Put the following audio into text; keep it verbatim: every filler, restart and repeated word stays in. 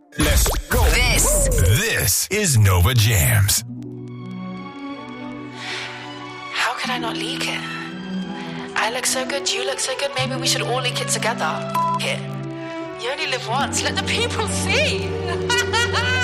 Let's go. This This is Nova Jams. How could I not leak it? I look so good, you look so good, maybe we should all leak it together. F- it. You only live once, let the people see.